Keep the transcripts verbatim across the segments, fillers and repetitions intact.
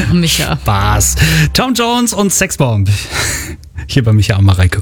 Ach, Micha. Spaß. Tom Jones und Sexbomb. Hier bei Micha und Mareike.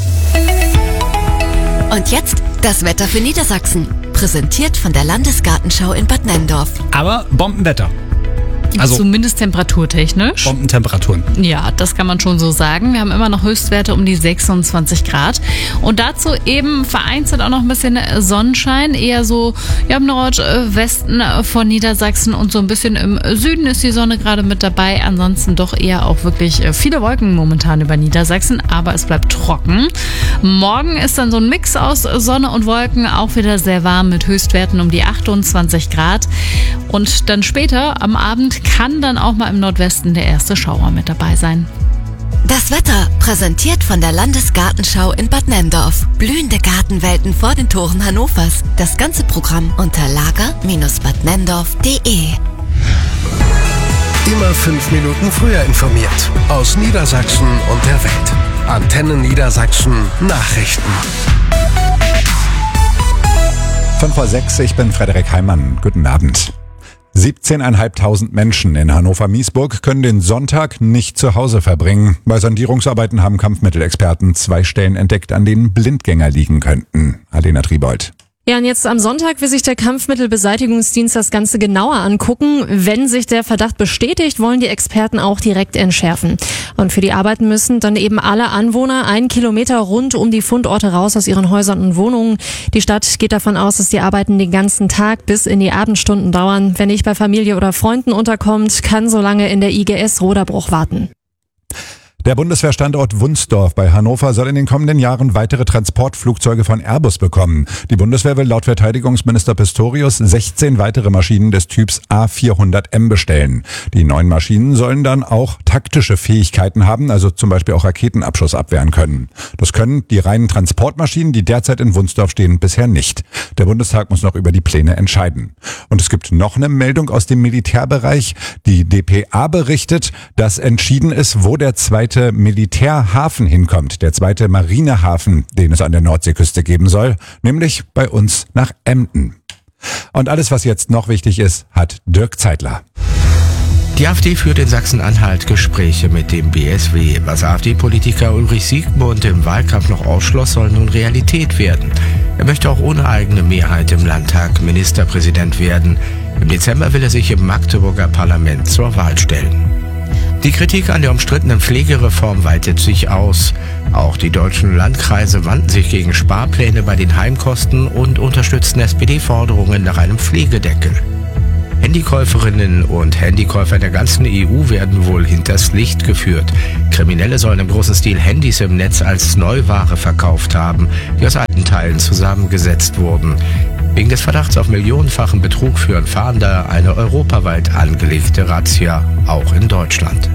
Und jetzt das Wetter für Niedersachsen. Präsentiert von der Landesgartenschau in Bad Nenndorf. Aber Bombenwetter. Also zumindest temperaturtechnisch. Bombentemperaturen. Ja, das kann man schon so sagen. Wir haben immer noch Höchstwerte um die sechsundzwanzig Grad. Und dazu eben vereinzelt auch noch ein bisschen Sonnenschein. Eher so ja, im Nordwesten von Niedersachsen und so ein bisschen im Süden ist die Sonne gerade mit dabei. Ansonsten doch eher auch wirklich viele Wolken momentan über Niedersachsen. Aber es bleibt trocken. Morgen ist dann so ein Mix aus Sonne und Wolken. Auch wieder sehr warm mit Höchstwerten um die achtundzwanzig Grad. Und dann später am Abend kann dann auch mal im Nordwesten der erste Schauer mit dabei sein. Das Wetter präsentiert von der Landesgartenschau in Bad Nenndorf. Blühende Gartenwelten vor den Toren Hannovers. Das ganze Programm unter lager Bindestrich bad nenndorf punkt de. Immer fünf Minuten früher informiert. Aus Niedersachsen und der Welt. Antenne Niedersachsen Nachrichten. fünf vor sechs, ich bin Frederik Heimann. Guten Abend. siebzehntausendfünfhundert Menschen in Hannover-Miesburg können den Sonntag nicht zu Hause verbringen. Bei Sondierungsarbeiten haben Kampfmittelexperten zwei Stellen entdeckt, an denen Blindgänger liegen könnten. Alena Triebold. Ja, und jetzt am Sonntag will sich der Kampfmittelbeseitigungsdienst das Ganze genauer angucken. Wenn sich der Verdacht bestätigt, wollen die Experten auch direkt entschärfen. Und für die Arbeiten müssen dann eben alle Anwohner einen Kilometer rund um die Fundorte raus aus ihren Häusern und Wohnungen. Die Stadt geht davon aus, dass die Arbeiten den ganzen Tag bis in die Abendstunden dauern. Wer nicht bei Familie oder Freunden unterkommt, kann so lange in der I G S Roderbruch warten. Der Bundeswehrstandort Wunsdorf bei Hannover soll in den kommenden Jahren weitere Transportflugzeuge von Airbus bekommen. Die Bundeswehr will laut Verteidigungsminister Pistorius sechzehn weitere Maschinen des Typs A vierhundert M bestellen. Die neuen Maschinen sollen dann auch taktische Fähigkeiten haben, also zum Beispiel auch Raketenabschuss abwehren können. Das können die reinen Transportmaschinen, die derzeit in Wunsdorf stehen, bisher nicht. Der Bundestag muss noch über die Pläne entscheiden. Und es gibt noch eine Meldung aus dem Militärbereich. Die D P A berichtet, dass entschieden ist, wo der zweite Militärhafen hinkommt, der zweite Marinehafen, den es an der Nordseeküste geben soll, nämlich bei uns nach Emden. Und alles, was jetzt noch wichtig ist, hat Dirk Zeitler. Die AfD führt in Sachsen-Anhalt Gespräche mit dem B S W. Was AfD-Politiker Ulrich Siegmund im Wahlkampf noch ausschloss, soll nun Realität werden. Er möchte auch ohne eigene Mehrheit im Landtag Ministerpräsident werden. Im Dezember will er sich im Magdeburger Parlament zur Wahl stellen. Die Kritik an der umstrittenen Pflegereform weitet sich aus. Auch die deutschen Landkreise wandten sich gegen Sparpläne bei den Heimkosten und unterstützten S P D-Forderungen nach einem Pflegedeckel. Handykäuferinnen und Handykäufer der ganzen E U werden wohl hinters Licht geführt. Kriminelle sollen im großen Stil Handys im Netz als Neuware verkauft haben, die aus alten Teilen zusammengesetzt wurden. Wegen des Verdachts auf millionenfachen Betrug führen Fahnder eine europaweit angelegte Razzia, auch in Deutschland.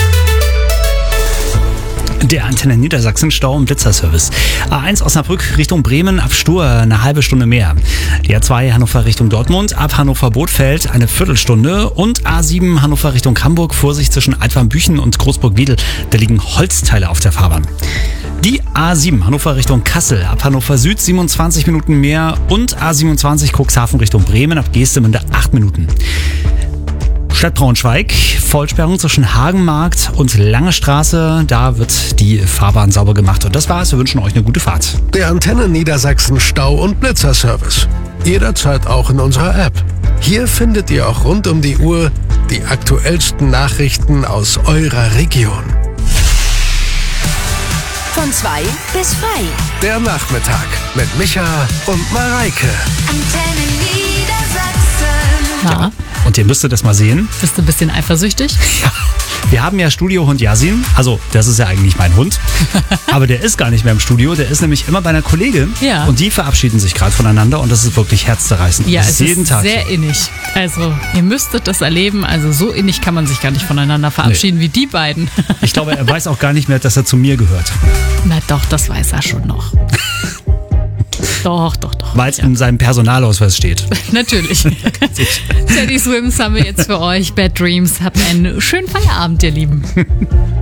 Der Antenne Niedersachsen Stau- und Blitzerservice. A eins Osnabrück Richtung Bremen ab Stur eine halbe Stunde mehr. Die A zwei Hannover Richtung Dortmund ab Hannover-Bothfeld eine Viertelstunde und A sieben Hannover Richtung Hamburg. Vorsicht zwischen Altwarmbüchen und Großburg-Wiedel. Da liegen Holzteile auf der Fahrbahn. Die A sieben Hannover Richtung Kassel ab Hannover Süd siebenundzwanzig Minuten mehr und A siebenundzwanzig Cuxhaven Richtung Bremen ab Geestemünde acht Minuten. Stadt Braunschweig, Vollsperrung zwischen Hagenmarkt und Lange Straße. Da wird die Fahrbahn sauber gemacht. Und das war's. Wir wünschen euch eine gute Fahrt. Der Antenne Niedersachsen Stau- und Blitzerservice. Jederzeit auch in unserer App. Hier findet ihr auch rund um die Uhr die aktuellsten Nachrichten aus eurer Region. Von zwei bis frei. Der Nachmittag mit Micha und Mareike. Antenne Niedersachsen. Ja. Und ihr müsstet das mal sehen. Bist du ein bisschen eifersüchtig? Ja. Wir haben ja Studiohund Yasin. Also, das ist ja eigentlich mein Hund. Aber der ist gar nicht mehr im Studio. Der ist nämlich immer bei einer Kollegin. Ja. Und die verabschieden sich gerade voneinander. Und das ist wirklich herzzerreißend. Ja, das es ist jeden ist Tag sehr so. innig. Also, ihr müsstet das erleben. Also, so innig kann man sich gar nicht voneinander verabschieden nee. wie die beiden. Ich glaube, er weiß auch gar nicht mehr, dass er zu mir gehört. Na doch, das weiß er schon noch. Doch, doch, doch. Weil es ja. in seinem Personalausweis steht. Natürlich. Teddy Swims haben wir jetzt für euch. Bad Dreams. Habt einen schönen Feierabend, ihr Lieben.